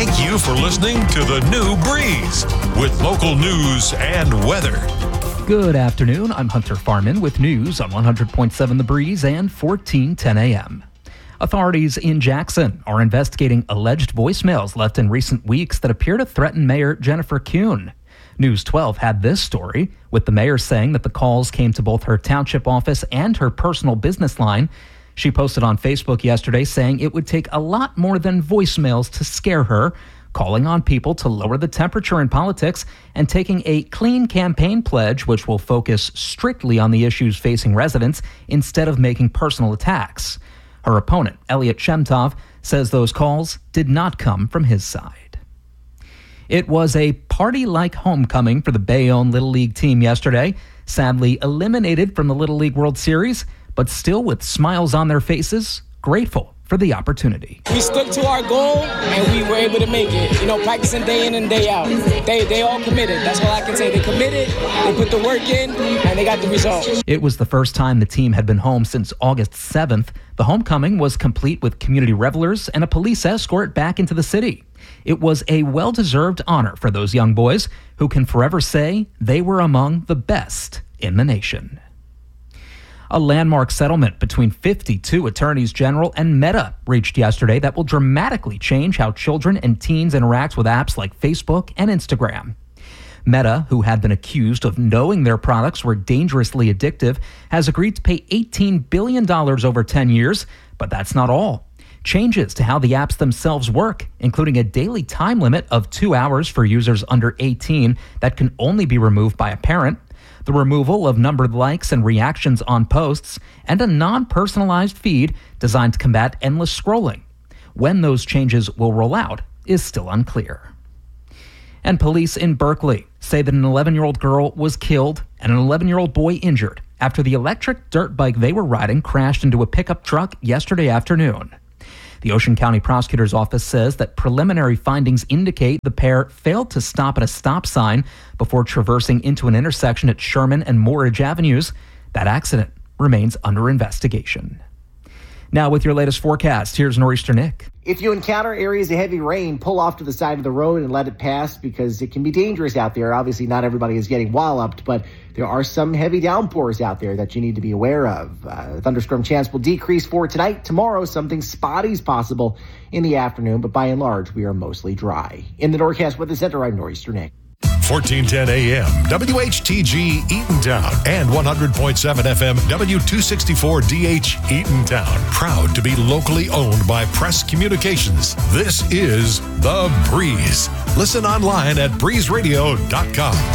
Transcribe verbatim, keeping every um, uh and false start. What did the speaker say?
Thank you for listening to The New Breeze with local news and weather. Good afternoon. I'm Hunter Farman with news on one hundred point seven The Breeze and fourteen ten a.m. Authorities in Jackson are investigating alleged voicemails left in recent weeks that appear to threaten Mayor Jennifer Kuhn. News twelve had this story, with the mayor saying that the calls came to both her township office and her personal business line. She posted on Facebook yesterday saying it would take a lot more than voicemails to scare her, calling on people to lower the temperature in politics and taking a clean campaign pledge which will focus strictly on the issues facing residents instead of making personal attacks. Her opponent, Elliot Shemtov, says those calls did not come from his side. It was a party-like homecoming for the Bayonne Little League team yesterday, sadly eliminated from the Little League World Series, but still with smiles on their faces, grateful for the opportunity. We stuck to our goal, and we were able to make it. You know, practicing day in and day out. They they all committed. That's all I can say. They committed, they put the work in, and they got the result. It was the first time the team had been home since August seventh. The homecoming was complete with community revelers and a police escort back into the city. It was a well-deserved honor for those young boys who can forever say they were among the best in the nation. A landmark settlement between fifty-two attorneys general and Meta reached yesterday that will dramatically change how children and teens interact with apps like Facebook and Instagram. Meta, who had been accused of knowing their products were dangerously addictive, has agreed to pay eighteen billion dollars over ten years, but that's not all. Changes to how the apps themselves work, including a daily time limit of two hours for users under eighteen that can only be removed by a parent, the removal of numbered likes and reactions on posts, and a non-personalized feed designed to combat endless scrolling. When those changes will roll out is still unclear. And police in Berkeley say that an eleven-year-old girl was killed and an eleven-year-old boy injured after the electric dirt bike they were riding crashed into a pickup truck yesterday afternoon. The Ocean County Prosecutor's Office says that preliminary findings indicate the pair failed to stop at a stop sign before traversing into an intersection at Sherman and Moorage Avenues. That accident remains under investigation. Now with your latest forecast, here's Nor'easter Nick. If you encounter areas of heavy rain, pull off to the side of the road and let it pass because it can be dangerous out there. Obviously, not everybody is getting walloped, but there are some heavy downpours out there that you need to be aware of. Uh, thunderstorm chance will decrease for tonight. Tomorrow, something spotty is possible in the afternoon, but by and large, we are mostly dry. In the Norcast Weather Center, I'm Nor'easter Nick. fourteen ten A M, W H T G Eatontown, and one hundred point seven F M, W two sixty-four D H Eatontown. Proud to be locally owned by Press Communications. This is The Breeze. Listen online at breeze radio dot com.